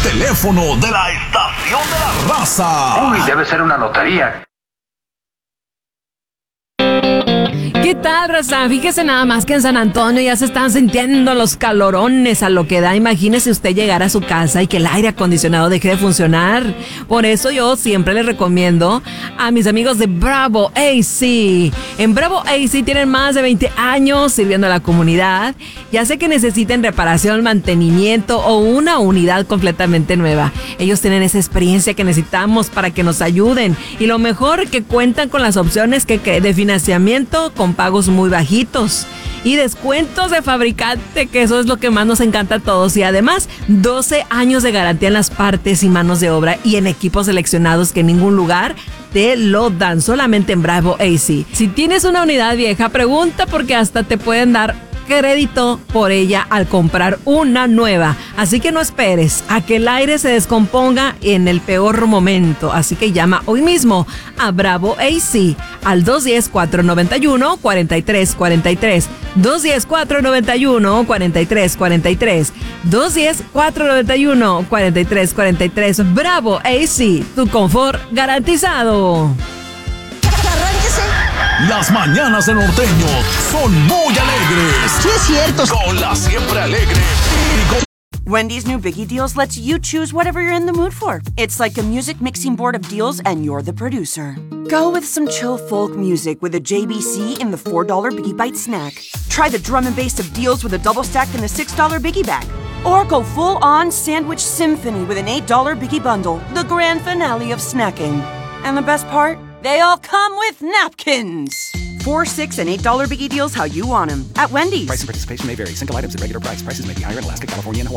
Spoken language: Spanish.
teléfono de la estación de la raza. Uy, debe ser una lotería. ¿Qué tal, raza? Fíjese nada más que en San Antonio ya se están sintiendo los calorones a lo que da. Imagínese usted llegar a su casa y que el aire acondicionado deje de funcionar. Por eso yo siempre les recomiendo a mis amigos de Bravo AC. En Bravo AC tienen más de 20 años sirviendo a la comunidad. Ya sé que necesiten reparación, mantenimiento o una unidad completamente nueva. Ellos tienen esa experiencia que necesitamos para que nos ayuden. Y lo mejor, que cuentan con las opciones que de financiamiento con pagos muy bajitos y descuentos de fabricante, que eso es lo que más nos encanta a todos. Y además 12 años de garantía en las partes y manos de obra y en equipos seleccionados que en ningún lugar te lo dan, solamente en Bravo AC. Si tienes una unidad vieja, pregunta porque hasta te pueden dar crédito por ella al comprar una nueva. Así que no esperes a que el aire se descomponga en el peor momento. Así que llama hoy mismo a Bravo AC al 210-491-4343. 210-491-4343. 210-491-4343. Bravo AC, tu confort garantizado. Las mañanas de Norteño son muy alegres. Sí, es cierto. Con la siempre alegre. Wendy's new Biggie Deals lets you choose whatever you're in the mood for. It's like a music mixing board of deals, and you're the producer. Go with some chill folk music with a JBC in the $4 Biggie Bite snack. Try the drum and bass of deals with a double stack in the $6 Biggie Bag. Or go full-on sandwich symphony with an $8 Biggie Bundle, the grand finale of snacking. And the best part? They all come with napkins. $4, $6, and $8 Biggie Deals how you want them at Wendy's. Price and participation may vary. Single items at regular price. Prices may be higher in Alaska, California, and Hawaii.